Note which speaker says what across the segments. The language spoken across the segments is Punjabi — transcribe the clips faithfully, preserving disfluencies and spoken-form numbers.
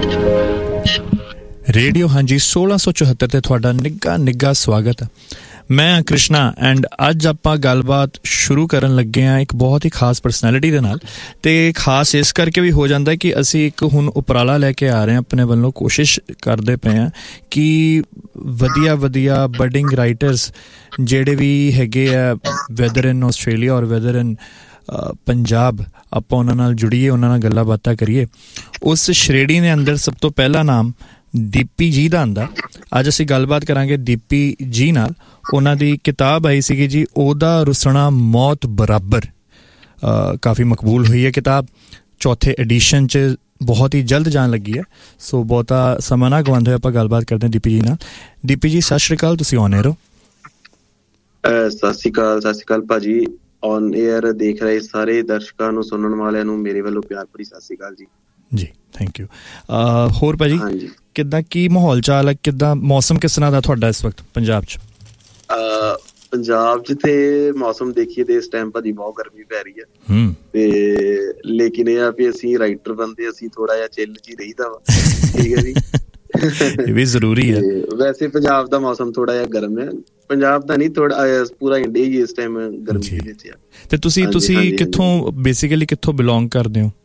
Speaker 1: ਰੇਡੀਓ ਹਾਂਜੀ सोलह सौ चौहत्तर ਤੇ ਤੁਹਾਡਾ ਨਿੱਘਾ ਨਿੱਘਾ ਸਵਾਗਤ ਹੈ। ਮੈਂ ਕ੍ਰਿਸ਼ਨਾ ਐਂਡ ਅੱਜ ਆਪਾਂ ਗੱਲਬਾਤ ਸ਼ੁਰੂ ਕਰਨ ਲੱਗੇ ਹਾਂ ਇੱਕ ਬਹੁਤ ਹੀ ਖਾਸ ਪਰਸਨੈਲਿਟੀ ਦੇ ਨਾਲ। ਅਤੇ ਖਾਸ ਇਸ ਕਰਕੇ ਵੀ ਹੋ ਜਾਂਦਾ ਕਿ ਅਸੀਂ ਇੱਕ ਹੁਣ ਉਪਰਾਲਾ ਲੈ ਕੇ ਆ ਰਹੇ ਹਾਂ, ਆਪਣੇ ਵੱਲੋਂ ਕੋਸ਼ਿਸ਼ ਕਰਦੇ ਪਏ ਹਾਂ ਕਿ ਵਧੀਆ ਵਧੀਆ ਬਡਿੰਗ ਰਾਈਟਰਸ ਜਿਹੜੇ ਵੀ ਹੈਗੇ ਆ ਵੈਦਰ ਇਨ ਆਸਟ੍ਰੇਲੀਆ ਔਰ ਵੈਦਰ ਇਨ ਪੰਜਾਬ, ਆਪਾਂ ਉਹਨਾਂ ਨਾਲ ਜੁੜੀਏ, ਉਹਨਾਂ ਨਾਲ ਗੱਲਾਂ ਬਾਤਾਂ ਕਰੀਏ। ਉਸ ਸ਼੍ਰੇਣੀ ਦੇ ਅੰਦਰ ਸਭ ਤੋਂ ਪਹਿਲਾ ਨਾਮ ਦੀਪੀ ਜੀ ਦਾ ਆਉਂਦਾ। ਅੱਜ ਅਸੀਂ ਗੱਲਬਾਤ ਕਰਾਂਗੇ ਦੀਪੀ ਜੀ ਨਾਲ। ਉਹਨਾਂ ਦੀ ਕਿਤਾਬ ਆਈ ਸੀਗੀ ਜੀ ਉਹਦਾ ਰੁਸਣਾ ਮੌਤ ਬਰਾਬਰ, ਕਾਫੀ ਮਕਬੂਲ ਹੋਈ ਹੈ ਕਿਤਾਬ, ਚੌਥੇ ਐਡੀਸ਼ਨ 'ਚ ਬਹੁਤ ਹੀ ਜਲਦ ਜਾਣ ਲੱਗੀ ਹੈ। ਸੋ ਬਹੁਤਾ ਸਮਾਂ ਨਾ ਗਵਾਉਂਦੇ ਹੋਏ ਆਪਾਂ ਗੱਲਬਾਤ ਕਰਦੇ ਹਾਂ ਦੀਪੀ ਜੀ ਨਾਲ। ਦੀਪੀ ਜੀ ਸਤਿ ਸ਼੍ਰੀ ਅਕਾਲ, ਤੁਸੀਂ ਔਨ ਏਅਰ ਹੋ।
Speaker 2: ਸਤਿ ਸ਼੍ਰੀ ਅਕਾਲ, ਸਤਿ ਸ਼੍ਰੀ ਅਕਾਲ ਭਾਜੀ। ਔਨ ਏਅਰ ਦੇਖ ਰਹੇ ਸਾਰੇ ਦਰਸ਼ਕਾਂ ਨੂੰ, ਸੁਣਨ ਵਾਲਿਆਂ ਨੂੰ ਮੇਰੇ ਵੱਲੋਂ ਪਿਆਰ ਭਰੀ ਸਤਿ ਸ਼੍ਰੀ ਅਕਾਲ ਜੀ। ਜੀ
Speaker 1: ਥੈਂਕ ਯੂ। ਹੋਰ ਭਾਜੀ ਕਿੱਦਾਂ, ਕੀ ਮਾਹੌਲ ਚਾਲ ਹੈ, ਕਿੱਦਾਂ ਮੌਸਮ ਕਿਸ ਤਰ੍ਹਾਂ ਦਾ ਤੁਹਾਡਾ ਇਸ ਵਕਤ ਪੰਜਾਬ 'ਚ?
Speaker 2: ਪੰਜਾਬ 'ਚ ਤੇ ਮੌਸਮ ਦੇਖੀਏ ਤੇ ਇਸ ਟਾਈਮ ਭਾਜੀ ਬਹੁਤ ਗਰਮੀ ਪੈ ਰਹੀ ਹੈ, ਤੇ ਲੇਕਿਨ ਇਹ ਆ ਵੀ ਅਸੀਂ ਰਾਈਟਰ ਬੰਦੇ, ਅਸੀਂ ਥੋੜਾ ਜਿਹਾ ਚਿੱਲ 'ਚ ਹੀ ਰਹੀਦਾ ਵਾ। ਠੀਕ ਹੈ ਜੀ,
Speaker 1: ਇਹ ਵੀ ਜ਼ਰੂਰੀ ਹੈ।
Speaker 2: ਵੈਸੇ ਪੰਜਾਬ ਦਾ ਮੌਸਮ ਥੋੜਾ ਜਿਹਾ ਗਰਮ ਹੈ, ਪੰਜਾਬ ਦਾ ਨਹੀਂ, ਥੋੜਾ ਪੂਰਾ ਇੰਡੀਆ ਹੀ ਇਸ ਟਾਈਮ ਗਰਮੀ ਦੇ ਵਿੱਚ ਆ।
Speaker 1: ਤੇ ਤੁਸੀਂ ਤੁਸੀਂ ਕਿੱਥੋਂ ਬੇਸਿਕਲੀ ਕਿੱਥੋਂ ਬਿਲੋਂਗ ਕਰਦੇ ਹੋ?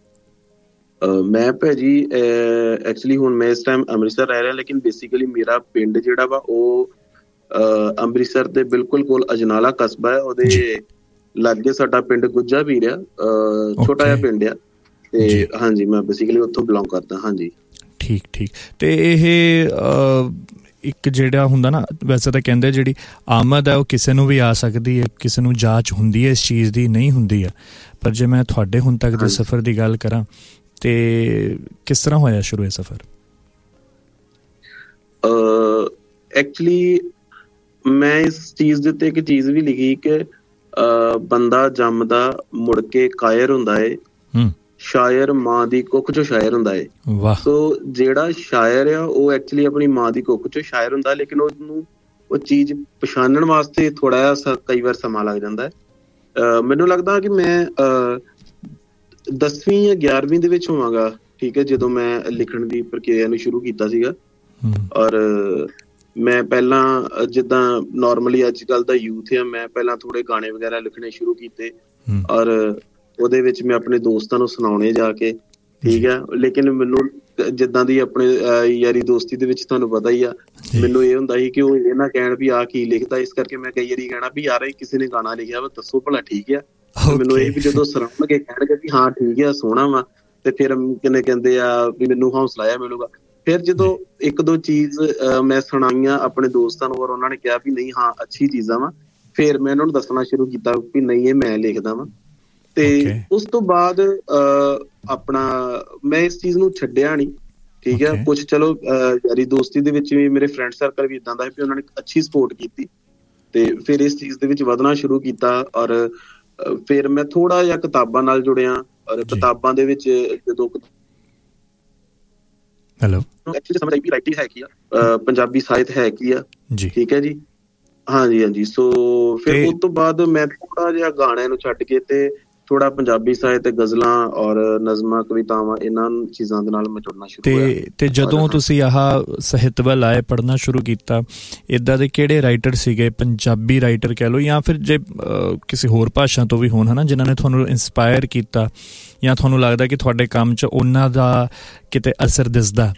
Speaker 2: ਮੈਂ ਭਾਜੀ ਐਕਚੁਅਲੀ ਹੁਣ ਮੈਂ ਇਸ ਟਾਈਮ ਅੰਮ੍ਰਿਤਸਰ ਰਹਿ ਰਿਹਾ, ਲੇਕਿਨ ਬੇਸਿਕਲੀ ਮੇਰਾ ਪਿੰਡ ਜਿਹੜਾ ਵਾ ਉਹ ਅੰਮ੍ਰਿਤਸਰ ਦੇ ਬਿਲਕੁਲ ਕੋਲ ਅਜਨਾਲਾ ਕਸਬਾ ਹੈ, ਉਹਦੇ ਲਾਗੇ ਸਾਡਾ ਪਿੰਡ ਗੁੱਜਾ ਵੀਰ ਆ, ਛੋਟਾ ਜਿਹਾ ਪਿੰਡ ਆ। ਤੇ ਹਾਂਜੀ ਮੈਂ ਬੇਸਿਕਲੀ ਉੱਥੋਂ ਬਿਲੋਂਗ ਕਰਦਾ। ਹਾਂਜੀ
Speaker 1: ਠੀਕ ਠੀਕ। ਤੇ ਇਹ ਇੱਕ ਜਿਹੜਾ ਹੁੰਦਾ ਨਾ, ਵੈਸੇ ਤਾਂ ਕਹਿੰਦੇ ਜਿਹੜੀ ਆਮਦ ਹੈ ਉਹ ਕਿਸੇ ਨੂੰ ਵੀ ਆ ਸਕਦੀ ਹੈ, ਕਿਸੇ ਨੂੰ ਜਾਂਚ ਹੁੰਦੀ ਹੈ ਇਸ ਚੀਜ਼ ਦੀ, ਨਹੀਂ ਹੁੰਦੀ ਹੈ। ਪਰ ਜੇ ਮੈਂ ਤੁਹਾਡੇ ਹੁਣ ਤੱਕ ਦੇ ਸਫ਼ਰ ਦੀ ਗੱਲ ਕਰਾਂ ਤੇ ਕਿਸ ਤਰ੍ਹਾਂ ਹੋਇਆ ਸ਼ੁਰੂ ਇਹ ਸਫ਼ਰ?
Speaker 2: ਐਕਚੁਅਲੀ ਮੈਂ ਇਸ ਚੀਜ਼ ਦੇ ਉੱਤੇ ਇੱਕ ਚੀਜ਼ ਵੀ ਲਿਖੀ ਕਿ ਬੰਦਾ ਜੰਮਦਾ ਮੁੜ ਕੇ ਕਾਇਰ ਹੁੰਦਾ ਏ, ਸ਼ਾਇਰ ਮਾਂ ਦੀ ਕੁੱਖ ਚੋਂ ਸ਼ਾਇਰ ਹੁੰਦਾ ਏ। ਸੋ ਜਿਹੜਾ ਸ਼ਾਇਰ ਆ ਉਹ ਐਕਚੁਅਲੀ ਆਪਣੀ ਮਾਂ ਦੀ ਕੁੱਖ ਚੋਂ ਸ਼ਾਇਰ ਹੁੰਦਾ, ਲੇਕਿਨ ਉਹਨੂੰ ਉਹ ਚੀਜ਼ ਪਛਾਣਨ ਵਾਸਤੇ ਥੋੜਾ ਜਿਹਾ ਕਈ ਵਾਰ ਸਮਾਂ ਲੱਗ ਜਾਂਦਾ ਹੈ। ਮੈਨੂੰ ਲੱਗਦਾ ਕਿ ਮੈਂ ਦਸਵੀਂ ਜਾਂ ਗਿਆਰਵੀਂ ਦੇ ਵਿੱਚ ਹੋਵਾਂਗਾ, ਠੀਕ ਹੈ, ਜਦੋਂ ਮੈਂ ਲਿਖਣ ਦੀ ਪ੍ਰਕਿਰਿਆ ਨੂੰ ਸ਼ੁਰੂ ਕੀਤਾ ਸੀਗਾ। ਔਰ ਮੈਂ ਪਹਿਲਾਂ ਜਿੱਦਾਂ ਨੋਰਮਲੀ ਅੱਜ ਕੱਲ੍ਹ ਦਾ ਯੂਥ ਆ, ਮੈਂ ਪਹਿਲਾਂ ਥੋੜੇ ਗਾਣੇ ਵਗੈਰਾ ਲਿਖਣੇ ਸ਼ੁਰੂ ਕੀਤੇ ਔਰ ਉਹਦੇ ਵਿੱਚ ਮੈਂ ਆਪਣੇ ਦੋਸਤਾਂ ਨੂੰ ਸੁਣਾਉਣੇ ਜਾ ਕੇ, ਠੀਕ ਹੈ। ਲੇਕਿਨ ਮੈਨੂੰ ਜਿੱਦਾਂ ਦੀ ਆਪਣੇ ਯਾਰੀ ਦੋਸਤੀ ਦੇ ਵਿੱਚ ਤੁਹਾਨੂੰ ਪਤਾ ਹੀ ਆ, ਮੈਨੂੰ ਇਹ ਹੁੰਦਾ ਸੀ ਕਿ ਉਹ ਇਹ ਨਾ ਕਹਿਣ ਵੀ ਆਹ ਕੀ ਲਿਖਦਾ, ਇਸ ਕਰਕੇ ਮੈਂ ਕਈ ਵਾਰੀ ਕਹਿਣਾ ਵੀ ਯਾਰ ਇਹ ਕਿਸੇ ਨੇ ਗਾਣਾ ਲਿਖਿਆ ਵਾ, ਦੱਸੋ ਭਲਾ ਠੀਕ ਆ। ਮੈਨੂੰ ਇਹ ਵੀ ਜਦੋਂ ਸੁਣਾਉਣਗੇ ਕਹਿਣਗੇ ਵੀ ਹਾਂ ਠੀਕ ਆ, ਸੋਹਣਾ ਵਾ, ਤੇ ਫਿਰ ਕਿੰਨੇ ਕਹਿੰਦੇ ਆ ਵੀ ਮੈਨੂੰ ਹੌਸਲਾ ਆ ਮਿਲੂਗਾ। ਫਿਰ ਜਦੋਂ ਇੱਕ ਦੋ ਚੀਜ਼ ਮੈਂ ਸੁਣਾਈਆਂ ਆਪਣੇ ਦੋਸਤਾਂ ਨੂੰ ਔਰ ਉਹਨਾਂ ਨੇ ਕਿਹਾ ਵੀ ਨਹੀਂ ਹਾਂ ਅੱਛੀ ਚੀਜ਼ਾਂ ਵਾ, ਫਿਰ ਮੈਂ ਉਹਨਾਂ ਨੂੰ ਦੱਸਣਾ ਸ਼ੁਰੂ ਕੀਤਾ ਵੀ ਨਹੀਂ ਇਹ ਮੈਂ ਲਿਖਦਾ ਵਾ। ਤੇ ਉਸ ਤੋਂ ਬਾਅਦ ਆਪਣਾ ਮੈਂ ਇਸ ਚੀਜ਼ ਨੂੰ ਛੱਡਿਆ ਨਹੀਂ, ਠੀਕ ਹੈ। ਕੁਛ ਚਲੋ ਯਾਰੀ ਦੋਸਤੀ ਦੇ ਵਿੱਚ ਵੀ ਮੇਰੇ ਫਰੈਂਡ ਸਰਕਲ ਵੀ ਇੱਦਾਂ ਦਾ ਹੈ ਵੀ ਉਹਨਾਂ ਨੇ ਅੱਛੀ ਸਪੋਰਟ ਕੀਤੀ, ਤੇ ਫਿਰ ਇਸ ਚੀਜ਼ ਦੇ ਵਿੱਚ ਵਧਣਾ ਸ਼ੁਰੂ ਕੀਤਾ। ਔਰ ਫਿਰ ਮੈਂ ਥੋੜਾ ਜਿਹਾ ਕਿਤਾਬਾਂ ਨਾਲ ਜੁੜਿਆ, ਔਰ ਕਿਤਾਬਾਂ ਦੇ ਵਿੱਚ ਜਦੋਂ ਹੈਲੋ ਐਕਚੁਅਲੀ ਸਮਝ ਆਈ ਵੀ ਰਾਈਟਿੰਗ ਹੈ ਕੀ ਆ, ਪੰਜਾਬੀ ਸਾਹਿਤ ਹੈ ਕੀ ਆ, ਠੀਕ ਹੈ ਜੀ। ਹਾਂਜੀ ਹਾਂਜੀ। ਸੋ ਫਿਰ ਉਸ ਤੋਂ ਬਾਅਦ ਮੈਂ ਥੋੜਾ ਜਿਹਾ ਗਾਣਿਆਂ ਨੂੰ ਛੱਡ ਕੇ ਤੇ ਥੋੜਾ ਪੰਜਾਬੀ ਸਾਹਿਤ, ਗਜ਼ਲਾਂ ਔਰ ਨਜ਼ਮਾਂ, ਕਵਿਤਾਵਾਂ, ਇਹਨਾਂ ਚੀਜ਼ਾਂ ਦੇ ਨਾਲ ਮੈਂ ਜੁੜਨਾ ਸ਼ੁਰੂ ਹੋਇਆ। ਤੇ ਜਦੋਂ ਤੁਸੀਂ ਆਹ ਸਾਹਿਤ ਵੱਲ ਆਏ, ਪੜ੍ਹਨਾ ਸ਼ੁਰੂ ਕੀਤਾ, ਇੱਦਾਂ ਦੇ ਕਿਹੜੇ ਰਾਈਟਰ ਸੀਗੇ, ਪੰਜਾਬੀ ਰਾਈਟਰ ਕਹਿ ਲਓ ਜਾਂ ਫਿਰ ਜੇ ਕਿਸੇ ਹੋਰ ਭਾਸ਼ਾ ਤੋਂ ਵੀ ਹੋਣ, ਹੈ ਨਾ, ਜਿਨ੍ਹਾਂ ਨੇ ਤੁਹਾਨੂੰ ਇੰਸਪਾਇਰ ਕੀਤਾ ਜਾਂ ਤੁਹਾਨੂੰ ਲੱਗਦਾ ਕਿ ਤੁਹਾਡੇ ਕੰਮ 'ਚ ਉਹਨਾਂ ਦਾ ਕਿਤੇ ਅਸਰ ਦਿਸਦਾ?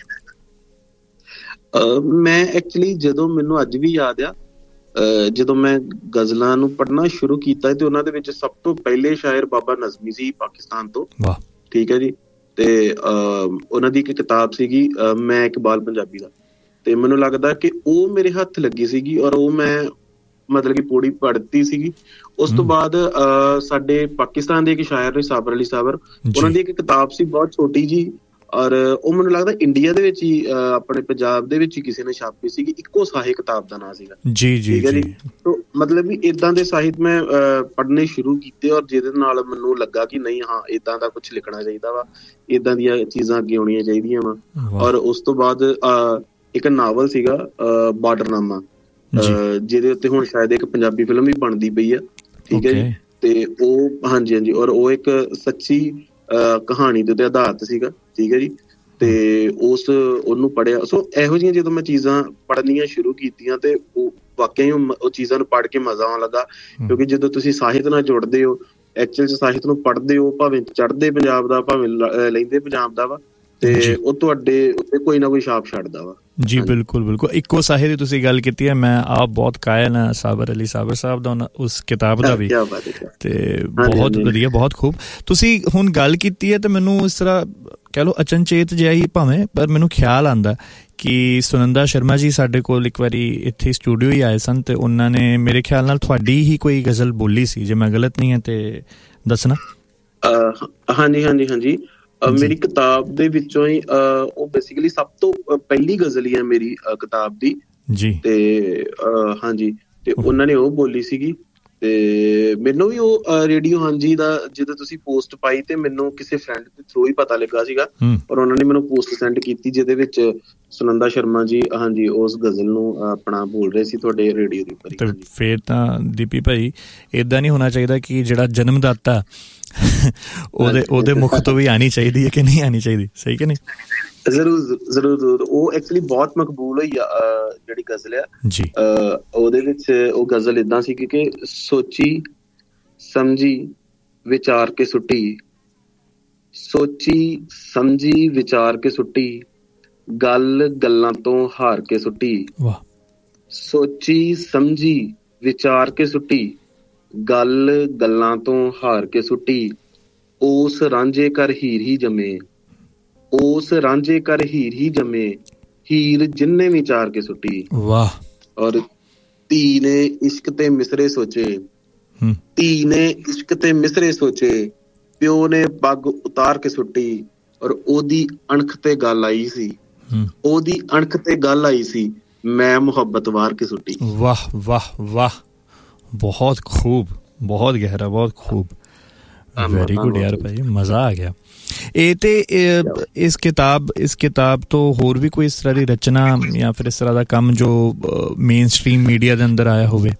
Speaker 2: ਮੈਂ ਐਕਚੁਅਲੀ ਜਦੋਂ ਮੈਨੂੰ ਅੱਜ ਵੀ ਯਾਦ ਆ, ਜਦੋਂ ਮੈਂ ਗਜ਼ਲਾਂ ਨੂੰ ਪੜ੍ਹਨਾ ਸ਼ੁਰੂ ਕੀਤਾ ਤੇ ਉਹਨਾਂ ਦੇ ਵਿੱਚ ਸਭ ਤੋਂ ਪਹਿਲੇ ਸ਼ਾਇਰ ਬਾਬਾ ਨਜ਼ਮੀ ਸੀ ਪਾਕਿਸਤਾਨ ਤੋਂ, ਠੀਕ ਹੈ ਜੀ। ਤੇ ਉਹਨਾਂ ਦੀ ਇੱਕ ਕਿਤਾਬ ਸੀਗੀ ਮੈਂ ਇਕਬਾਲ ਪੰਜਾਬੀ ਦਾ, ਤੇ ਮੈਨੂੰ ਲੱਗਦਾ ਕਿ ਉਹ ਮੇਰੇ ਹੱਥ ਲੱਗੀ ਸੀਗੀ ਔਰ ਉਹ ਮੈਂ ਮਤਲਬ ਕਿ ਪੌੜੀ ਪੜ੍ਹਤੀ ਸੀਗੀ। ਉਸ ਤੋਂ ਬਾਅਦ ਸਾਡੇ ਪਾਕਿਸਤਾਨ ਦੇ ਇੱਕ ਸ਼ਾਇਰ ਨੇ ਸਾਬਰ ਅਲੀ ਸਾਬਰ, ਉਹਨਾਂ ਦੀ ਇੱਕ ਕਿਤਾਬ ਸੀ ਬਹੁਤ ਛੋਟੀ ਜੀ, ਔਰ ਉਹ ਮੈਨੂੰ ਲੱਗਦਾ ਇੰਡੀਆ ਦੇ ਵਿੱਚ ਹੀ ਆਪਣੇ ਪੰਜਾਬ ਦੇ ਵਿੱਚ ਹੀ ਕਿਸੇ ਨੇ ਛਾਪੀ ਸੀਗੀ, ਇੱਕੋ ਸਾਹਿਤ ਕਿਤਾਬ ਦਾ ਨਾਂ ਸੀਗਾ ਜੀ ਜੀ ਠੀਕ ਹੈ ਜੀ। ਮਤਲਬ ਵੀ ਏਦਾਂ ਦੇ ਸਾਹਿਤ ਮੈਂ ਪੜ੍ਹਨੇ ਸ਼ੁਰੂ ਕੀਤੇ ਔਰ ਜਿਹਦੇ ਨਾਲ ਮੈਨੂੰ ਲੱਗਾ ਕਿ ਨਹੀਂ ਹਾਂ ਏਦਾਂ ਦਾ ਕੁਛ ਲਿਖਣਾ ਚਾਹੀਦਾ ਵਾ, ਏਦਾਂ ਦੀਆਂ ਚੀਜ਼ਾਂ ਅੱਗੇ ਆਉਣੀਆਂ ਚਾਹੀਦੀਆਂ ਵਾ। ਔਰ ਉਸ ਤੋਂ ਬਾਅਦ ਇੱਕ ਨਾਵਲ ਸੀਗਾ ਬਾਰਡਰਨਾਮਾ, ਜਿਹਦੇ ਉੱਤੇ ਹੁਣ ਸ਼ਾਇਦ ਇੱਕ ਪੰਜਾਬੀ ਫਿਲਮ ਵੀ ਬਣਦੀ ਪਈ ਆ, ਠੀਕ ਹੈ ਜੀ। ਤੇ ਉਹ ਹਾਂਜੀ ਹਾਂਜੀ, ਔਰ ਉਹ ਇੱਕ ਸੱਚੀ ਕਹਾਣੀ ਦੇ ਉੱਤੇ ਆਧਾਰਿਤ ਸੀਗਾ, ਠੀਕ ਹੈ ਜੀ। ਤੇ ਉਸ ਉਹਨੂੰ ਪੜ੍ਹਿਆ। ਸੋ ਇਹੋ ਜਿਹੀਆਂ ਜਦੋਂ ਮੈਂ ਚੀਜ਼ਾਂ ਪੜ੍ਹਨੀਆਂ ਸ਼ੁਰੂ ਕੀਤੀਆਂ ਤੇ ਉਹ ਵਾਕਿਆ ਉਹ ਚੀਜ਼ਾਂ ਨੂੰ ਪੜ੍ਹ ਕੇ ਮਜ਼ਾ ਆਉਣ ਲੱਗਾ। ਕਿਉਂਕਿ ਜਦੋਂ ਤੁਸੀਂ ਸਾਹਿਤ ਨਾਲ ਜੁੜਦੇ ਹੋ, ਐਕਚੁਅਲ ਚ ਸਾਹਿਤ ਨੂੰ ਪੜ੍ਹਦੇ ਹੋ, ਭਾਵੇਂ ਚੜ੍ਹਦੇ ਪੰਜਾਬ ਦਾ ਭਾਵੇਂ ਲਹਿੰਦੇ ਪੰਜਾਬ ਦਾ ਵਾ, ਤੇ ਉਹ ਤੁਹਾਡੇ ਉੱਤੇ ਕੋਈ ਨਾ ਕੋਈ ਛਾਪ ਛੱਡਦਾ ਵਾ।
Speaker 1: ਜੀ ਬਿਲਕੁਲ ਬਿਲਕੁਲ। ਇੱਕੋ ਸਾਹਿਤ ਦੀ ਤੁਸੀਂ ਗੱਲ ਕੀਤੀ ਹੈ, ਮੈਂ ਆਪ ਬਹੁਤ ਕਾਇਲ ਹਾਂ ਸਾਬਰ ਅਲੀ ਸਾਬਰ ਸਾਹਿਬ ਦਾ ਉਸ ਕਿਤਾਬ ਦਾ ਵੀ, ਤੇ ਬਹੁਤ ਵਧੀਆ, ਬਹੁਤ ਖੂਬ। ਤੁਸੀਂ ਹੁਣ ਗੱਲ ਕੀਤੀ ਹੈ ਤੇ ਮੈਨੂੰ ਇਸ ਤਰ੍ਹਾਂ ਕਹਿ ਲਓ ਅਚਨਚੇਤ ਜਿਹਾ ਹੀ ਭਾਵੇਂ, ਪਰ ਮੈਨੂੰ ਖਿਆਲ ਆਉਂਦਾ ਕਿ ਸੁਨੰਦਾ ਸ਼ਰਮਾ ਜੀ ਸਾਡੇ ਕੋਲ ਇੱਕ ਵਾਰੀ ਇੱਥੇ ਸਟੂਡੀਓ ਹੀ ਆਏ ਸਨ ਤੇ ਉਹਨਾਂ ਨੇ ਮੇਰੇ ਖਿਆਲ ਨਾਲ ਤੁਹਾਡੀ ਹੀ ਕੋਈ ਗਜ਼ਲ ਬੋਲੀ ਸੀ, ਜੇ ਮੈਂ ਗਲਤ ਨਹੀਂ ਹੈ ਤੇ ਦੱਸਣਾ।
Speaker 2: ਹਾਂਜੀ ਹਾਂਜੀ ਹਾਂਜੀ ਮੇਰੀ ਕਿਤਾਬ ਦੇ ਵਿੱਚੋਂ ਹੀ ਉਹ ਬੇਸਿਕਲੀ ਸਭ ਤੋਂ ਪਹਿਲੀ ਗਜ਼ਲ ਹੀ ਹੈ ਮੇਰੀ ਕਿਤਾਬ ਦੀ ਜੀ। ਤੇ ਹਾਂਜੀ, ਤੇ ਉਹਨਾਂ ਨੇ ਉਹ ਬੋਲੀ ਸੀਗੀ। ਤੇ ਮੈਨੂੰ ਵੀ ਉਹ ਰੇਡੀਓ ਹਾਂਜੀ ਦਾ ਜਦੋਂ ਤੁਸੀਂ ਪੋਸਟ ਪਾਈ ਤੇ ਮੈਨੂੰ ਕਿਸੇ ਫਰੈਂਡ ਦੇ ਥਰੂ ਹੀ ਪਤਾ ਲੱਗਾ ਸੀਗਾ, ਪਰ ਉਹਨਾਂ ਨੇ ਮੈਨੂੰ ਪੋਸਟ ਸੈਂਡ ਕੀਤੀ ਜਿਹਦੇ ਵਿੱਚ ਸੁਨੰਦਾ ਸ਼ਰਮਾ ਜੀ ਹਾਂਜੀ ਉਸ ਗਜ਼ਲ ਨੂੰ ਆਪਣਾ ਬੋਲ ਰਹੇ ਸੀ ਤੁਹਾਡੇ ਰੇਡੀਓ ਦੇ ਉੱਪਰ।
Speaker 1: ਫੇਰ ਤਾਂ ਦੀਪੀ ਭਾਈ ਏਦਾਂ ਨਹੀਂ ਹੋਣਾ ਚਾਹੀਦਾ ਕਿ ਜਿਹੜਾ ਜਨਮਦਾਤਾ ਉਹਦੇ ਉਹਦੇ ਮੁੱਖ ਤੋਂ ਵੀ ਆਣੀ ਚਾਹੀਦੀ ਹੈ ਕਿ ਨਹੀਂ ਆਣੀ ਚਾਹੀਦੀ, ਸਹੀ ਕਿ ਨਹੀਂ?
Speaker 2: ਜ਼ਰੂਰ ਜ਼ਰੂਰ ਜ਼ਰੂਰ। ਉਹ ਐਕਚੁਅਲੀ ਬਹੁਤ ਮਕਬੂਲ ਹੋਈ ਆ ਜਿਹੜੀ ਗਜ਼ਲ ਆ ਜੀ। ਉਹਦੇ ਵਿੱਚ ਉਹ ਗਜ਼ਲ ਏਦਾਂ ਸੀ ਕਿ ਸੋਚੀ ਸਮਝੀ ਵਿਚਾਰ ਕੇ ਸੁੱਟੀ, ਸੋਚੀ ਸਮਝੀ ਵਿਚਾਰ ਕੇ ਸੁੱਟੀ, ਗੱਲ ਗੱਲਾਂ ਤੋਂ ਹਾਰ ਕੇ ਸੁੱਟੀ। ਵਾਹ। ਸੋਚੀ ਸਮਝੀ ਵਿਚਾਰ ਕੇ ਸੁੱਟੀ, ਗੱਲ ਗੱਲਾਂ ਤੋਂ ਹਾਰ ਕੇ ਸੁੱਟੀ, ਉਸ ਰਾਂਝੇ ਕਰ ਹੀਰ ਹੀ ਜੰਮੇ, ਉਸ ਰਾਂਝੇ ਕਰ ਹੀਰ ਹੀ ਜੰਮੇ, ਹੀਰ ਜਿੰਨੇ ਵੀ ਚਾਰ ਕੇ ਸੁੱਟੀ। ਵਾਹ। ਔਰ ਧੀ ਨੇ ਇਸ਼ਕ ਤੇ ਮਿਸਰੇ ਸੋਚੇ, ਧੀ ਨੇ ਇਸ਼ਕ ਤੇ ਮਿਸਰੇ ਸੋਚੇ, ਪਿਓ ਨੇ ਪੱਗ ਉਤਾਰ ਕੇ ਸੁੱਟੀ, ਔਰ ਉਹਦੀ ਅਣਖ ਤੇ ਗੱਲ ਆਈ ਸੀ, ਉਹਦੀ ਅਣਖ ਤੇ ਗੱਲ ਆਈ ਸੀ, ਮੈਂ ਮੁਹੱਬਤ ਵਾਰ ਕੇ ਸੁੱਟੀ।
Speaker 1: ਵਾਹ ਵਾਹ ਵਾਹ, ਬਹੁਤ ਖੂਬ, ਬਹੁਤ ਗਹਿਰਾ, ਬਹੁਤ ਖੂਬ, ਵੈਰੀ ਗੁੱਡ ਯਾਰ ਭਾਈ, ਮਜ਼ਾ ਆ ਗਿਆ। ਇਹ ਤੇ ਇਸ ਕਿਤਾਬ ਇਸ ਕਿਤਾਬ ਤੋਂ ਹੋਰ ਵੀ ਕੋਈ ਇਸ ਤਰ੍ਹਾਂ ਦੀ ਰਚਨਾ ਜਾਂ ਫਿਰ ਇਸ ਤਰ੍ਹਾਂ ਦਾ ਕੰਮ ਜੋ ਮੇਨ ਸਟਰੀਮ ਮੀਡੀਆ ਦੇ ਅੰਦਰ ਆਇਆ ਹੋਵੇ?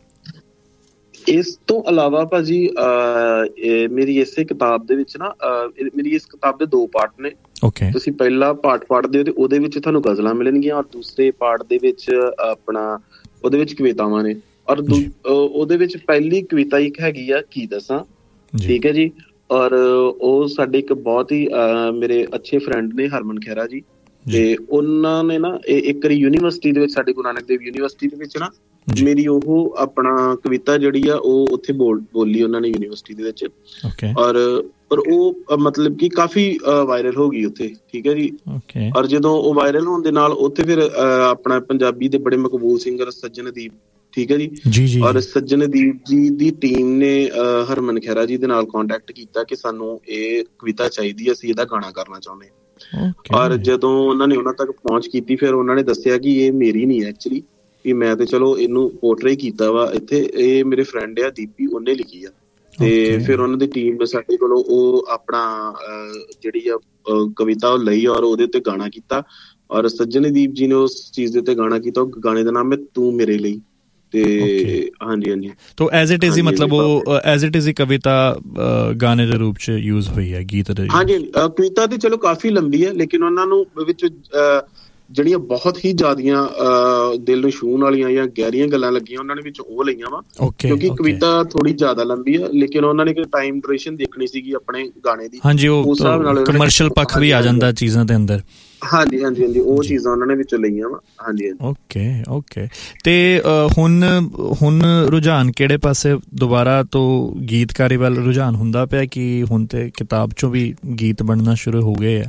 Speaker 2: ਇਸ ਤੋਂ ਇਲਾਵਾ ਭਾਜੀ ਮੇਰੀ ਇਸੇ ਕਿਤਾਬ ਦੇ ਵਿੱਚ ਨਾ ਮੇਰੀ ਇਸ ਕਿਤਾਬ ਦੇ ਦੋ ਪਾਰਟ ਨੇ। ਓਕੇ। ਤੁਸੀਂ ਪਹਿਲਾ ਪਾਰਟ ਪੜ੍ਹਦੇ ਹੋ ਤੇ ਉਹਦੇ ਵਿੱਚ ਤੁਹਾਨੂੰ ਗਜ਼ਲਾਂ ਮਿਲਣਗੀਆਂ, ਔਰ ਦੂਸਰੇ ਪਾਰਟ ਦੇ ਵਿੱਚ ਆਪਣਾ ਉਹਦੇ ਵਿੱਚ ਕਵਿਤਾਵਾਂ ਨੇ। ਔਰ ਉਹਦੇ ਵਿੱਚ ਪਹਿਲੀ ਕਵਿਤਾ ਇੱਕ ਹੈਗੀ ਆ ਕੀ ਦੱਸਾਂ, ਠੀਕ ਹੈ ਜੀ। ਔਰ ਉਹ ਸਾਡੇ ਇੱਕ ਬਹੁਤ ਹੀ ਮੇਰੇ ਅੱਛੇ ਫਰੈਂਡ ਨੇ ਹਰਮਨ ਖਹਿਰਾ ਜੀ, ਤੇ ਉਹਨਾਂ ਨੇ ਨਾ ਇੱਕ ਵਾਰੀ ਯੂਨੀਵਰਸਿਟੀ ਦੇ ਵਿੱਚ, ਸਾਡੇ ਗੁਰੂ ਨਾਨਕ ਦੇਵ ਯੂਨੀਵਰਸਿਟੀ ਦੇ ਵਿੱਚ ਨਾ ਮੇਰੀ ਉਹ ਆਪਣਾ ਕਵਿਤਾ ਜਿਹੜੀ ਆ ਉਹ ਉੱਥੇ ਬੋਲ ਬੋਲੀ ਉਹਨਾਂ ਨੇ ਯੂਨੀਵਰਸਿਟੀ ਦੇ ਵਿੱਚ। ਔਰ ਔਰ ਉਹ ਮਤਲਬ ਕਿ ਕਾਫੀ ਵਾਇਰਲ ਹੋ ਗਈ ਉੱਥੇ, ਠੀਕ ਹੈ ਜੀ। ਔਰ ਜਦੋਂ ਉਹ ਵਾਇਰਲ ਹੋਣ ਦੇ ਨਾਲ ਉੱਥੇ ਫਿਰ ਆਪਣਾ ਪੰਜਾਬੀ ਦੇ ਬੜੇ ਮਕਬੂਲ ਸਿੰਗਰ ਸੱਜਣਦੀਪ, ਠੀਕ ਹੈ ਜੀ, ਔਰ ਸੱਜਣਦੀਪ ਜੀ ਦੀ ਟੀਮ ਨੇ ਹਰਮਨ ਖਹਿਰਾ ਜੀ ਦੇ ਨਾਲ ਕੰਟੈਕਟ ਕੀਤਾ ਕਿ ਸਾਨੂੰ ਇਹ ਕਵਿਤਾ ਚਾਹੀਦੀ ਹੈ, ਅਸੀਂ ਇਹਦਾ ਗਾਣਾ ਕਰਨਾ ਚਾਹੁੰਦੇ ਹਾਂ। ਔਰ ਜਦੋਂ ਉਹਨਾਂ ਨੇ ਉਹਨਾਂ ਤੱਕ ਪਹੁੰਚ ਕੀਤੀ, ਫਿਰ ਉਹਨਾਂ ਨੇ ਦੱਸਿਆ ਕਿ ਇਹ ਮੇਰੀ ਨਹੀਂ ਐਕਚੁਅਲੀ, ਕਿ ਮੈਂ ਤੇ ਚਲੋ ਇਹਨੂੰ ਪੋਰਟਰੇ ਕੀਤਾ ਵਾ ਇੱਥੇ, ਇਹ ਮੇਰੇ ਫਰੈਂਡ ਆ ਦੀਪੀ, ਉਹਨੇ ਲਿਖੀ ਆ। ਤੇ ਫਿਰ ਉਹਨਾਂ ਦੀ ਟੀਮ ਸਾਡੇ ਕੋਲੋਂ ਉਹ ਆਪਣਾ ਜਿਹੜੀ ਆ ਕਵਿਤਾ ਉਹ ਲਈ ਔਰ ਉਹਦੇ ਉੱਤੇ ਗਾਣਾ ਕੀਤਾ, ਔਰ ਸੱਜਣਦੀਪ ਜੀ ਨੇ ਉਸ ਚੀਜ਼ ਦੇ ਉੱਤੇ ਗਾਣਾ ਕੀਤਾ। ਉਹ ਗਾਣੇ ਦਾ ਨਾਮ ਹੈ ਤੂੰ ਮੇਰੇ ਲਈ। ਤੇ ਹਾਂਜੀ ਹਾਂਜੀ, ਤੋ ਐਜ਼ ਇਟ ਇਜ਼ ਹੀ ਮਤਲਬ ਉਹ ਐਜ਼ ਇਟ ਇਜ਼ ਹੀ ਕਵਿਤਾ ਗਾਣੇ ਦੇ ਰੂਪ ਚ ਯੂਜ਼ ਹੋਈ ਹੈ, ਗੀਤ ਦੇ। ਹਾਂਜੀ, ਕਵਿਤਾ ਤੇ ਚਲੋ ਕਾਫੀ ਲੰਬੀ ਹੈ, ਲੇਕਿਨ ਉਹਨਾਂ ਨੂੰ ਵਿੱਚ ਜਿਹੜੀਆਂ ਬਹੁਤ ਹੀ ਜ਼ਿਆਦੀਆਂ ਦਿਲ ਨੂੰ ਛੂਹਣ ਵਾਲੀਆਂ ਜਾਂ ਗਹਿਰੀਆਂ ਗੱਲਾਂ ਲੱਗੀਆਂ ਉਹਨਾਂ ਨੇ ਵਿੱਚ ਉਹ ਲਈਆਂ ਵਾ, ਕਿਉਂਕਿ ਕਵਿਤਾ ਥੋੜੀ ਜ਼ਿਆਦਾ ਲੰਬੀ ਆ, ਲੇਕਿਨ ਉਹਨਾਂ ਨੇ ਟਾਈਮ ਡਿਊਰੇਸ਼ਨ ਦੇਖਣੀ ਸੀਗੀ ਆਪਣੇ ਗਾਣੇ ਦੀ। ਹਾਂਜੀ, ਉਹ ਕਮਰਸ਼ੀਅਲ ਪੱਖ ਵੀ ਆ ਜਾਂਦਾ ਚੀਜ਼ਾਂ ਦੇ ਅੰਦਰ। ਹਾਂਜੀ ਹਾਂਜੀ ਹਾਂਜੀ, ਉਹ ਚੀਜ਼ਾਂ ਉਹਨਾਂ ਨੇ ਵਿੱਚੋਂ ਲਈਆਂ ਵਾ। ਹਾਂਜੀ। Okay okay. ਤੇ ਹੁਣ ਹੁਣ ਰੁਝਾਨ ਕਿਹੜੇ ਪਾਸੇ ਦੁਬਾਰਾ ਤੋਂ ਗੀਤਕਾਰੀ ਵੱਲ ਰੁਝਾਨ ਹੁੰਦਾ ਪਿਆ ਕਿ ਹੁਣ ਤੇ ਕਿਤਾਬ ਚੋਂ ਵੀ ਗੀਤ ਬਣਨਾ ਸ਼ੁਰੂ ਹੋ ਗਏ ਆ?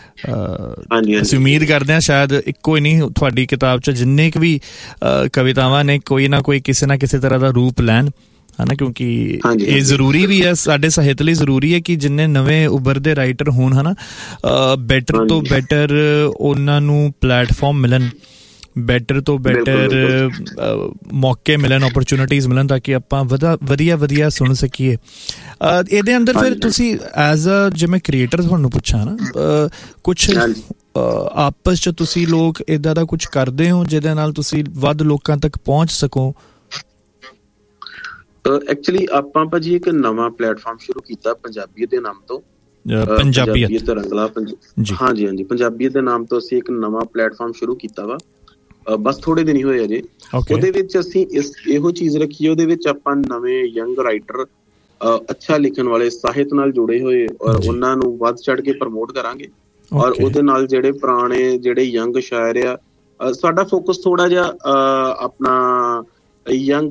Speaker 2: ਅਸੀਂ ਉਮੀਦ ਕਰਦੇ ਹਾਂ ਸ਼ਾਇਦ ਇੱਕੋ ਹੀ ਨਹੀਂ, ਤੁਹਾਡੀ ਕਿਤਾਬ 'ਚ ਜਿੰਨੇ ਕੁ ਵੀ ਕਵਿਤਾਵਾਂ ਨੇ ਕੋਈ ਨਾ ਕੋਈ ਕਿਸੇ ਨਾ ਕਿਸੇ ਤਰ੍ਹਾਂ ਦਾ ਰੂਪ ਲੈਣ, ਹੈ ਨਾ, ਕਿਉਂਕਿ ਇਹ ਜ਼ਰੂਰੀ ਵੀ ਹੈ ਸਾਡੇ ਸਾਹਿਤ ਲਈ, ਜ਼ਰੂਰੀ ਹੈ ਕਿ ਜਿੰਨੇ ਨਵੇਂ ਉੱਭਰਦੇ ਰਾਈਟਰ ਹੋਣ, ਹੈ ਨਾ, ਬੈਟਰ ਤੋਂ ਬੈਟਰ ਉਹਨਾਂ ਨੂੰ ਪਲੇਟਫਾਰਮ ਮਿਲਣ, ਬੈਟਰ ਤੋਂ ਬੈਟਰ ਮੌਕੇ ਮਿਲਣ, ਓਪਰਚੁਨਿਟੀਜ਼ ਮਿਲਣ, ਤਾਂ ਕਿ ਆਪਾਂ ਵਧਾ ਵਧੀਆ ਵਧੀਆ ਸੁਣ ਸਕੀਏ। ਇਹਦੇ ਅੰਦਰ ਫਿਰ ਤੁਸੀਂ ਐਜ਼ ਅ ਜੇ ਮੈਂ ਕ੍ਰੀਏਟਰ ਤੁਹਾਨੂੰ ਪੁੱਛਾਂ ਨਾ, ਕੁਛ ਆਪਸ 'ਚ ਤੁਸੀਂ ਲੋਕ ਇੱਦਾਂ ਦਾ ਕੁਛ ਕਰਦੇ ਹੋ ਜਿਹਦੇ ਨਾਲ ਤੁਸੀਂ ਵੱਧ ਲੋਕਾਂ ਤੱਕ ਪਹੁੰਚ ਸਕੋ? ਐਕਚੁਅਲੀ ਆਪਾਂ ਭਾਜੀ ਇੱਕ ਨਵਾਂ ਪਲੇਟਫਾਰਮ ਸ਼ੁਰੂ ਕੀਤਾ ਪੰਜਾਬੀ ਦੇ ਨਾਮ ਤੋਂ,
Speaker 1: ਪੰਜਾਬੀਅਤ
Speaker 2: ਰੰਗਲਾ। ਹਾਂਜੀ ਹਾਂਜੀ, ਪੰਜਾਬੀਅਤ ਦੇ ਨਾਮ ਤੋਂ ਅਸੀਂ ਇੱਕ ਨਵਾਂ ਪਲੇਟਫਾਰਮ ਸ਼ੁਰੂ ਕੀਤਾ ਵਾ, ਬਸ ਥੋੜੇ ਦਿਨ ਹੀ ਹੋਏ ਅਜੇ। ਉਹਦੇ ਵਿੱਚ ਅਸੀਂ ਇਸ ਇਹੋ ਚੀਜ਼ ਰੱਖੀ, ਉਹਦੇ ਵਿੱਚ ਆਪਾਂ ਨਵੇਂ ਯੰਗ ਰਾਈਟਰ, ਅੱਛਾ ਲਿਖਣ ਵਾਲੇ, ਸਾਹਿਤ ਨਾਲ ਜੁੜੇ ਹੋਏ, ਔਰ ਉਹਨਾਂ ਨੂੰ ਵੱਧ ਚੜ੍ਹ ਕੇ ਪ੍ਰਮੋਟ ਕਰਾਂਗੇ। ਔਰ ਉਹਦੇ ਨਾਲ ਜਿਹੜੇ ਪੁਰਾਣੇ ਜਿਹੜੇ ਯੰਗ ਸ਼ਾਇਰ ਆ, ਸਾਡਾ ਫੋਕਸ ਥੋੜਾ ਜਿਹਾ ਆਪਣਾ ਯੰਗ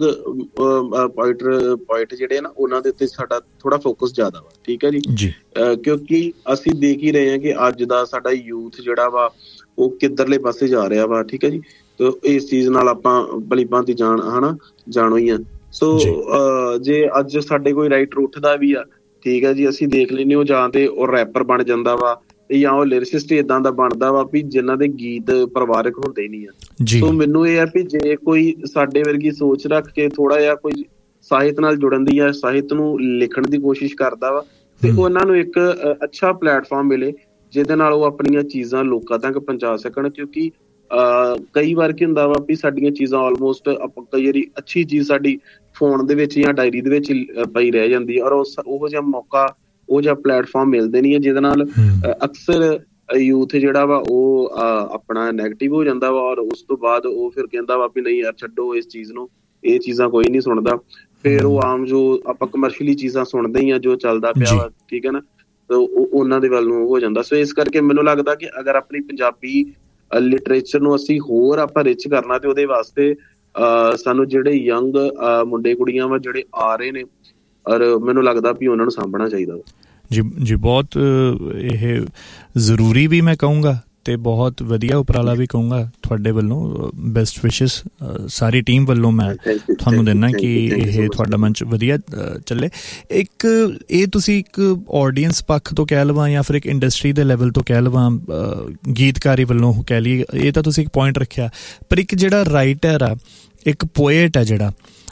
Speaker 2: ਪੋਇਟਰ ਪੋਇਟ ਜਿਹੜੇ ਨਾ ਉਹਨਾਂ ਦੇ ਉੱਤੇ ਸਾਡਾ ਥੋੜਾ ਫੋਕਸ ਜ਼ਿਆਦਾ ਵਾ, ਠੀਕ ਹੈ ਜੀ। ਕਿਉਂਕਿ ਅਸੀਂ ਦੇਖ ਹੀ ਰਹੇ ਹਾਂ ਕਿ ਅੱਜ ਦਾ ਸਾਡਾ ਯੂਥ ਜਿਹੜਾ ਵਾ ਉਹ ਕਿੱਧਰਲੇ ਪਾਸੇ ਜਾ ਰਿਹਾ ਵਾ, ਠੀਕ ਹੈ ਜੀ। ਤੇ ਇਸ ਚੀਜ਼ ਨਾਲ ਆਪਾਂ ਭਲੀ ਭਾਂਤੀ ਜਾਣ ਹਨਾ ਜਾਣੋ ਹੀ ਆ। ਸੋ ਜੇ ਅੱਜ ਸਾਡੇ ਕੋਈ ਰਾਈਟਰ ਉੱਠਦਾ ਵੀ ਆ, ਠੀਕ ਹੈ ਜੀ, ਅਸੀਂ ਦੇਖ ਲੈਂਦੇ ਉਹ ਜਾਂ ਤੇ ਉਹ ਰੈਪਰ ਬਣ ਜਾਂਦਾ ਵਾ ਜਾਂ ਉਹ ਲਿਰਿਸਿਸਟ ਏਦਾਂ ਦਾ ਬਣਦਾ ਵਾ ਵੀ ਜਿਨ੍ਹਾਂ ਦੇ ਗੀਤ ਪਰਿਵਾਰਕ ਹੁੰਦੇ ਨਹੀਂ ਆ। ਸੋ ਮੈਨੂੰ ਇਹ ਆ ਵੀ ਜੇ ਕੋਈ ਸਾਡੇ ਵਰਗੀ ਸੋਚ ਰੱਖ ਕੇ ਥੋੜਾ ਜਿਹਾ ਕੋਈ ਸਾਹਿਤ ਨਾਲ ਜੁੜਨ ਦੀ ਜਾਂ ਸਾਹਿਤ ਨੂੰ ਲਿਖਣ ਦੀ ਕੋਸ਼ਿਸ਼ ਕਰਦਾ ਵਾ, ਤੇ ਉਹਨਾਂ ਨੂੰ ਇੱਕ ਅੱਛਾ ਪਲੇਟਫਾਰਮ ਮਿਲੇ ਜਿਹਦੇ ਨਾਲ ਉਹ ਆਪਣੀਆਂ ਚੀਜ਼ਾਂ ਲੋਕਾਂ ਤੱਕ ਪਹੁੰਚਾ ਸਕਣ। ਕਿਉਂਕਿ ਅਹ ਕਈ ਵਾਰ ਕੀ ਹੁੰਦਾ ਵਾ ਵੀ ਸਾਡੀਆਂ ਚੀਜ਼ਾਂ ਆਲਮੋਸਟ ਆਪਾਂ ਕਈ ਵਾਰੀ ਅੱਛੀ ਚੀਜ਼ ਸਾਡੀ ਫੋਨ ਦੇ ਵਿੱਚ ਜਾਂ ਡਾਇਰੀ ਦੇ ਵਿੱਚ ਪਈ ਰਹਿ ਜਾਂਦੀ ਹੈ, ਔਰ ਉਸ ਉਹੋ ਜਿਹਾ ਮੌਕਾ ਉਹ ਜਿਹਾ ਪਲੇਟਫਾਰਮ ਮਿਲਦੇ ਨਹੀਂ ਹੈ, ਜਿਹਦੇ ਨਾਲ ਅਕਸਰ ਯੂਥ ਜਿਹੜਾ ਵਾ ਉਹ ਆਪਣਾ ਨੈਗੇਟਿਵ ਹੋ ਜਾਂਦਾ ਵਾ, ਔਰ ਉਸ ਤੋਂ ਬਾਅਦ ਉਹ ਫਿਰ ਕਹਿੰਦਾ ਵਾ ਵੀ ਨਹੀਂ ਯਾਰ ਛੱਡੋ ਇਸ ਚੀਜ਼ ਨੂੰ, ਇਹ ਚੀਜ਼ਾਂ ਕੋਈ ਨਹੀਂ ਸੁਣਦਾ। ਫਿਰ ਉਹ ਆਮ ਜੋ ਆਪਾਂ ਕਮਰਸ਼ੀਅਲੀ ਚੀਜ਼ਾਂ ਸੁਣਦੇ ਹੀ ਆ ਜੋ ਚੱਲਦਾ ਪਿਆ ਵਾ, ਠੀਕ ਹੈ ਨਾ, ਉਹ ਉਹਨਾਂ ਦੇ ਵੱਲ ਨੂੰ ਹੋ ਜਾਂਦਾ। ਸੋ ਇਸ ਕਰਕੇ ਮੈਨੂੰ ਲੱਗਦਾ ਕਿ ਅਗਰ ਆਪਣੀ ਪੰਜਾਬੀ ਲਿਟਰੇਚਰ ਨੂੰ ਅਸੀਂ ਹੋਰ ਆਪਾਂ ਰਿਚ ਕਰਨਾ, ਤੇ ਉਹਦੇ ਵਾਸਤੇ ਅਹ ਸਾਨੂੰ ਜਿਹੜੇ ਯੰਗ ਮੁੰਡੇ ਕੁੜੀਆਂ ਵਾ ਜਿਹੜੇ ਆ ਰਹੇ ਨੇ, ਔਰ ਮੈਨੂੰ ਲੱਗਦਾ ਵੀ ਉਹਨਾਂ ਨੂੰ ਸਾਂਭਣਾ ਚਾਹੀਦਾ ਵਾ।
Speaker 1: ਜੀ ਜੀ, ਬਹੁਤ ਇਹ ਜ਼ਰੂਰੀ ਵੀ ਮੈਂ ਕਹੂੰਗਾ, ਅਤੇ ਬਹੁਤ ਵਧੀਆ ਉਪਰਾਲਾ ਵੀ ਕਹੂੰਗਾ ਤੁਹਾਡੇ ਵੱਲੋਂ। ਬੈਸਟ ਵਿਸ਼ਿਸ ਸਾਰੀ ਟੀਮ ਵੱਲੋਂ ਮੈਂ ਤੁਹਾਨੂੰ ਦਿੰਦਾ ਕਿ ਇਹ ਤੁਹਾਡਾ ਮੰਚ ਵਧੀਆ ਚੱਲੇ। ਇੱਕ ਇਹ ਤੁਸੀਂ ਇੱਕ ਆਡੀਅੰਸ ਪੱਖ ਤੋਂ ਕਹਿ ਲਵਾਂ ਜਾਂ ਫਿਰ ਇੱਕ ਇੰਡਸਟਰੀ ਦੇ ਲੈਵਲ ਤੋਂ ਕਹਿ ਲਵਾਂ, ਗੀਤਕਾਰੀ ਵੱਲੋਂ ਕਹਿ ਲਈਏ, ਇਹ ਤਾਂ ਤੁਸੀਂ ਇੱਕ ਪੁਆਇੰਟ ਰੱਖਿਆ। ਪਰ ਇੱਕ ਜਿਹੜਾ ਰਾਈਟਰ ਆ, ਇੱਕ ਪੋਏਟ ਆ ਜਿਹੜਾ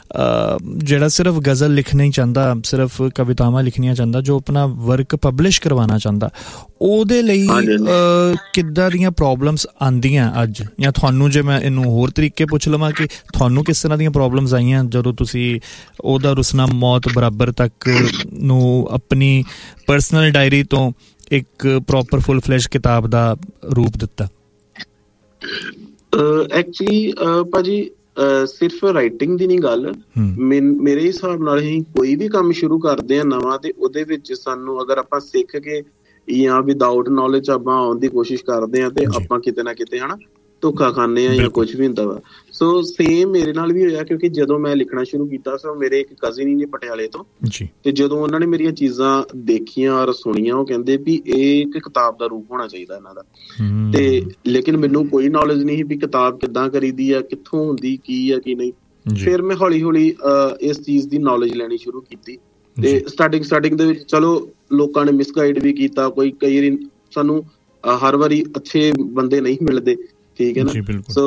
Speaker 1: ਜਿਹੜਾ ਸਿਰਫ ਗਜ਼ਲ ਲਿਖਣਾ ਹੀ ਚਾਹੁੰਦਾ, ਸਿਰਫ ਕਵਿਤਾਵਾਂ ਲਿਖਣੀਆਂ ਚਾਹੁੰਦਾ, ਜੋ ਆਪਣਾ ਵਰਕ ਪਬਲਿਸ਼ ਕਰਵਾਉਣਾ ਚਾਹੁੰਦਾ, ਉਹਦੇ ਲਈ ਕਿੱਦਾਂ ਦੀਆਂ ਪ੍ਰੋਬਲਮਸ ਆਉਂਦੀਆਂ ਅੱਜ? ਜਾਂ ਤੁਹਾਨੂੰ ਜੇ ਮੈਂ ਇਹਨੂੰ ਹੋਰ ਤਰੀਕੇ ਪੁੱਛ ਲਵਾਂ ਕਿ ਤੁਹਾਨੂੰ ਕਿਸ ਤਰ੍ਹਾਂ ਦੀਆਂ ਪ੍ਰੋਬਲਮਸ ਆਈਆਂ ਜਦੋਂ ਤੁਸੀਂ ਉਹਦਾ ਰੁਸਨਾ ਮੌਤ ਬਰਾਬਰ ਤੱਕ ਨੂੰ ਆਪਣੀ ਪਰਸਨਲ ਡਾਇਰੀ ਤੋਂ ਇੱਕ ਪ੍ਰੋਪਰ ਫੁੱਲ ਫਲੈਸ਼ ਕਿਤਾਬ ਦਾ ਰੂਪ ਦਿੱਤਾ?
Speaker 2: ਐਕਚੁਅਲੀ ਭਾਜੀ ਸਿਰਫ ਰਾਈਟਿੰਗ ਦੀ ਨਹੀਂ ਗੱਲ, ਮੇਰੇ ਹਿਸਾਬ ਨਾਲ ਹੀ ਕੋਈ ਵੀ ਕੰਮ ਸ਼ੁਰੂ ਕਰਦੇ ਆ ਨਵਾਂ, ਤੇ ਉਹਦੇ ਵਿੱਚ ਸਾਨੂੰ ਅਗਰ ਆਪਾਂ ਸਿੱਖ ਕੇ ਜਾਂ ਵਿਦਾਊਟ ਨੌਲੇਜ ਆਪਾਂ ਆਉਣ ਦੀ ਕੋਸ਼ਿਸ਼ ਕਰਦੇ ਆ, ਤੇ ਆਪਾਂ ਕਿਤੇ ਨਾ ਕਿਤੇ ਹਨਾ ਧੋਖਾ ਖਾਂਦੇ ਆ ਜਾਂ ਕੁਛ ਵੀ ਹੁੰਦਾ ਵਾ। ਸੋ ਸੇਮ ਮੇਰੇ ਨਾਲ ਵੀ ਹੋਇਆ, ਕਿਉਂਕਿ ਜਦੋਂ ਮੈਂ ਲਿਖਣਾ ਸ਼ੁਰੂ ਕੀਤਾ ਸੋ ਮੇਰੇ ਇੱਕ ਕਜ਼ਨ ਹੀ ਨੇ ਪਟਿਆਲੇ ਤੋਂ, ਤੇ ਜਦੋਂ ਉਹਨਾਂ ਨੇ ਮੇਰੀਆਂ ਚੀਜ਼ਾਂ ਦੇਖੀਆਂ ਔਰ ਸੁਣੀਆਂ, ਉਹ ਕਹਿੰਦੇ ਵੀ ਇਹ ਇੱਕ ਕਿਤਾਬ ਦਾ ਰੂਪ ਹੋਣਾ ਚਾਹੀਦਾ ਇਹਨਾਂ ਦਾ। ਤੇ ਲੇਕਿਨ ਮੈਨੂੰ ਕੋਈ ਨੌਲੇਜ ਨਹੀਂ ਵੀ ਕਿਤਾਬ ਕਿੱਦਾਂ ਕਰੀਦੀ ਆ, ਕਿੱਥੋਂ ਹੁੰਦੀ, ਕੀ ਆ ਕੀ ਨਹੀਂ। ਫਿਰ ਮੈਂ ਹੌਲੀ ਹੌਲੀ ਇਸ ਚੀਜ਼ ਦੀ ਨੌਲੇਜ ਲੈਣੀ ਸ਼ੁਰੂ ਕੀਤੀ, ਤੇ ਸਟਾਰਟਿੰਗ ਸਟਾਰਟਿੰਗ ਦੇ ਵਿੱਚ ਚਲੋ ਲੋਕਾਂ ਨੇ ਮਿਸਗਾਈਡ ਵੀ ਕੀਤਾ, ਕੋਈ ਕਈ ਵਾਰੀ ਸਾਨੂੰ ਹਰ ਵਾਰੀ ਅੱਛੇ ਬੰਦੇ ਨਹੀਂ ਮਿਲਦੇ, ਠੀਕ ਹੈ ਨਾ।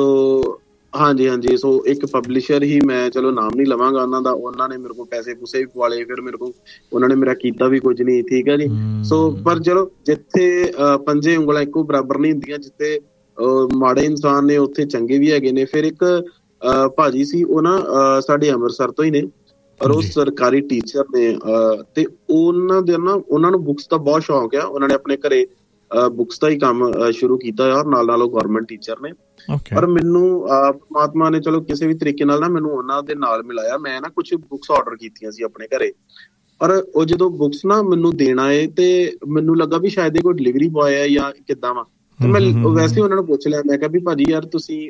Speaker 2: ਸੋ ਹਾਂਜੀ ਹਾਂਜੀ, ਸੋ ਇੱਕ ਪਬਲਿਸ਼ਰ ਹੀ, ਮੈਂ ਚਲੋ ਨਾਮ ਨਹੀਂ ਲਵਾਂਗਾ ਉਹਨਾਂ ਦਾ, ਉਹਨਾਂ ਨੇ ਮੇਰੇ ਕੋਲ ਪੈਸੇ ਪੂਸੇ ਵੀ ਪਵਾਲੇ, ਫਿਰ ਮੇਰੇ ਕੋਲ ਉਹਨਾਂ ਨੇ ਮੇਰਾ ਕੀਤਾ ਵੀ ਕੁਝ ਨਹੀਂ, ਠੀਕ ਹੈ ਜੀ। ਸੋ ਪਰ ਚਲੋ ਜਿੱਥੇ ਪੰਜੇ ਉਂਗਲਾਂ ਇੱਕੋ ਬਰਾਬਰ ਨਹੀਂ ਹੁੰਦੀਆਂ, ਜਿੱਥੇ ਮਾੜੇ ਇਨਸਾਨ ਨੇ ਉੱਥੇ ਚੰਗੇ ਵੀ ਹੈਗੇ ਨੇ। ਫਿਰ ਇੱਕ ਭਾਜੀ ਸੀ, ਉਹ ਨਾ ਸਾਡੇ ਅੰਮ੍ਰਿਤਸਰ ਤੋਂ ਹੀ ਨੇ, ਔਰ ਉਹ ਸਰਕਾਰੀ ਟੀਚਰ ਨੇ, ਤੇ ਉਹਨਾਂ ਦੇ ਨਾ ਉਹਨਾਂ ਨੂੰ ਬੁੱਕਸ ਦਾ ਬਹੁਤ ਸ਼ੌਕ ਆ, ਉਹਨਾਂ ਨੇ ਆਪਣੇ ਘਰੇ ਬੁੱਕਸ ਦਾ ਹੀ ਕੰਮ ਸ਼ੁਰੂ ਕੀਤਾ ਔਰ ਨਾਲ ਨਾਲ ਉਹ ਗਵਰਨਮੈਂਟ ਟੀਚਰ ਨੇ। ਪਰ ਮੈਨੂੰ ਪਰਮਾਤਮਾ ਨੇ ਚਲੋ ਕਿਸੇ ਵੀ ਤਰੀਕੇ ਨਾਲ ਨਾ ਮੈਨੂੰ ਉਹਨਾਂ ਦੇ ਨਾਲ ਮਿਲਾਇਆ। ਮੈਂ ਨਾ ਕੁਛ ਬੁੱਕਸ ਆਰਡਰ ਕੀਤੀਆਂ ਸੀ ਆਪਣੇ ਘਰੇ, ਔਰ ਉਹ ਜਦੋਂ ਬੁੱਕਸ ਨਾ ਮੈਨੂੰ ਦੇਣ ਆਏ ਤੇ ਮੈਨੂੰ ਲੱਗਾ ਵੀ ਸ਼ਾਇਦ ਇਹ ਕੋਈ ਡਿਲੀਵਰੀ ਬੋਏ ਹੈ ਜਾਂ ਕਿੱਦਾਂ ਵਾ। ਤੇ ਮੈਂ ਵੈਸੇ ਉਹਨਾਂ ਨੂੰ ਪੁੱਛ ਲਿਆ, ਮੈਂ ਕਿਹਾ ਵੀ ਭਾਜੀ ਯਾਰ ਤੁਸੀਂ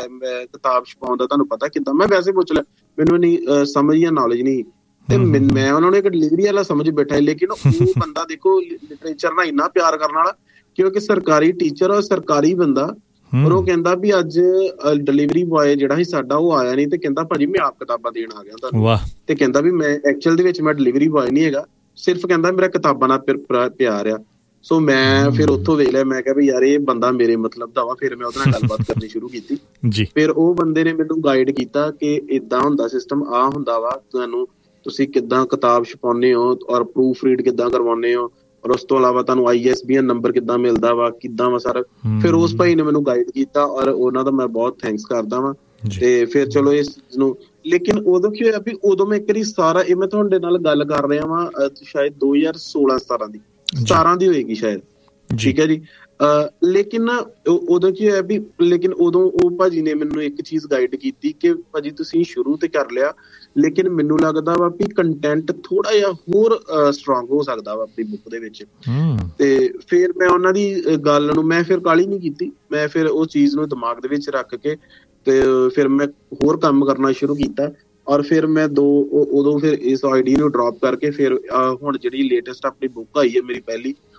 Speaker 2: ਕਿਤਾਬ ਛਪਾਉਣ ਦਾ ਤੁਹਾਨੂੰ ਪਤਾ ਕਿੱਦਾਂ? ਮੈਂ ਵੈਸੇ ਪੁੱਛ ਲਿਆ, ਮੈਨੂੰ ਨਹੀਂ ਸਮਝ ਜਾਂ ਨੌਲੇਜ ਨਹੀਂ, ਤੇ ਮੈਂ ਉਹਨਾਂ ਨੂੰ ਇੱਕ ਡਿਲੀਵਰੀ ਵਾਲਾ ਸਮਝ ਬੈਠਾ। ਲੇਕਿਨ ਉਹ ਬੰਦਾ ਦੇਖੋ ਲਿਟਰੇਚਰ ਨਾਲ ਇੰਨਾ ਪਿਆਰ ਕਰਨ ਵਾਲਾ, ਕਿਉਂਕਿ ਸਰਕਾਰੀ ਟੀਚਰ ਔਰ ਸਰਕਾਰੀ ਬੰਦਾ, ਔਰ ਉਹ ਕਹਿੰਦਾ ਵੀ ਅੱਜ ਡਿਲੀਵਰੀ ਬੋਏ ਜਿਹੜਾ ਸੀ ਸਾਡਾ ਉਹ ਆਇਆ ਨਹੀਂ, ਤੇ ਕਹਿੰਦਾ ਭਾਜੀ ਮੈਂ ਆਪ ਕਿਤਾਬਾਂ ਦੇਣ ਆ ਗਿਆ ਤੁਹਾਨੂੰ। ਤੇ ਕਹਿੰਦਾ ਵੀ ਮੈਂ ਐਕਚੁਅਲ ਦੇ ਵਿੱਚ ਮੈਂ ਡਿਲੀਵਰੀ ਬੋਏ ਨਹੀਂ ਹੈਗਾ, ਸਿਰਫ ਕਹਿੰਦਾ ਮੇਰਾ ਕਿਤਾਬਾਂ ਨਾਲ ਪਿਆਰ ਆ। ਸੋ ਮੈਂ ਫਿਰ ਉੱਥੋਂ ਵੇਖ ਲਿਆ, ਮੈਂ ਕਿਹਾ ਵੀ ਯਾਰ ਇਹ ਬੰਦਾ ਮੇਰੇ ਮਤਲਬ ਦਾ ਵਾ। ਫਿਰ ਮੈਂ ਉਹਦੇ ਨਾਲ ਗੱਲਬਾਤ ਕਰਨੀ ਸ਼ੁਰੂ ਕੀਤੀ। ਫਿਰ ਉਹ ਬੰਦੇ ਨੇ ਮੈਨੂੰ ਗਾਈਡ ਕੀਤਾ ਕਿ ਏਦਾਂ ਹੁੰਦਾ ਸਿਸਟਮ, ਆਹ ਹੁੰਦਾ ਵਾ, ਤੁਹਾਨੂੰ ਤੁਸੀਂ ਕਿੱਦਾਂ ਕਿਤਾਬ ਛਪਾਉਂਦੇ ਹੋ ਔਰ ਪ੍ਰੂਫ ਰੀਡ ਕਿੱਦਾਂ ਕਰਵਾਉਂਦੇ ਹੋ, ਔਰ ਉਸ ਤੋਂ ਇਲਾਵਾ ਤੁਹਾਨੂੰ I S B N number ਕਿੱਦਾਂ ਮਿਲਦਾ ਵਾ, ਕਿੱਦਾਂ ਵਾ ਸਰ। ਫਿਰ ਉਸ ਭਾਈ ਨੇ ਮੈਨੂੰ ਗਾਈਡ ਕੀਤਾ ਔਰ ਉਹਨਾਂ ਦਾ ਮੈਂ ਬਹੁਤ ਥੈਂਕਸ ਕਰਦਾ ਵਾਂ। ਤੇ ਫਿਰ ਚਲੋ ਇਸ ਚੀਜ਼ ਨੂੰ, ਲੇਕਿਨ ਉਦੋਂ ਕੀ ਹੋਇਆ ਵੀ ਉਦੋਂ ਮੈਂ ਇੱਕ ਵਾਰੀ ਸਾਰਾ ਇਹ ਮੈਂ ਤੁਹਾਡੇ ਨਾਲ ਗੱਲ ਕਰ ਰਿਹਾ ਵਾਂ ਸ਼ਾਇਦ ਦੋ ਹਜ਼ਾਰ ਸੋਲਾਂ ਸਤਾਰਾਂ ਦੀ, ਸਤਾਰਾਂ ਦੀ ਹੋਏਗੀ ਸ਼ਾਇਦ, ਠੀਕ ਹੈ ਜੀ। ਅਹ ਲੇਕਿਨ ਨਾ ਉਦੋਂ ਕੀ ਹੋਇਆ ਵੀ, ਲੇਕਿਨ ਉਦੋਂ ਉਹ ਭਾਜੀ ਨੇ ਮੈਨੂੰ ਇੱਕ ਚੀਜ਼ ਗਾਈਡ ਕੀਤੀ ਕਿ ਭਾਜੀ ਤੁਸੀਂ ਸ਼ੁਰੂ ਤੇ ਕਰ ਲਿਆ, ਲੇਕਿਨ ਮੈਨੂੰ ਲੱਗਦਾ ਵਾ ਵੀ ਕੰਟੈਂਟ ਥੋੜਾ ਜਿਹਾ ਹੋਰ ਸਟਰੋਂਗ ਹੋ ਸਕਦਾ ਵਾ ਆਪਣੀ ਬੁੱਕ ਦੇ ਵਿੱਚ। ਤੇ ਫਿਰ ਮੈਂ ਉਹਨਾਂ ਦੀ ਗੱਲ ਨੂੰ ਮੈਂ ਫਿਰ ਕਾਹਲੀ ਨਹੀਂ ਕੀਤੀ, ਮੈਂ ਫਿਰ ਉਹ ਚੀਜ਼ ਨੂੰ ਦਿਮਾਗ ਦੇ ਵਿੱਚ ਰੱਖ ਕੇ ਤੇ ਫਿਰ ਮੈਂ ਹੋਰ ਕੰਮ ਕਰਨਾ ਸ਼ੁਰੂ ਕੀਤਾ। ਔਰ ਫਿਰ ਮੈਂ ਦੋ ਉਦੋਂ ਫਿਰ ਇਸ ਆਈਡੀਆ ਨੂੰ ਡਰੋਪ ਕਰਕੇ ਫਿਰ ਹੁਣ ਜਿਹੜੀ ਲੇਟੈਸਟ ਆਪਣੀ ਬੁੱਕ ਆਈ ਹੈ ਮੇਰੀ ਪਹਿਲੀ,